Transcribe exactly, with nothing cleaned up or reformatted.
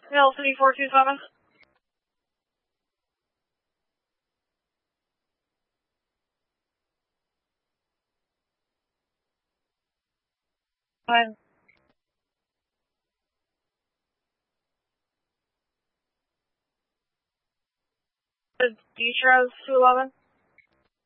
Hill City four two seven. Fine. Detroit two eleven.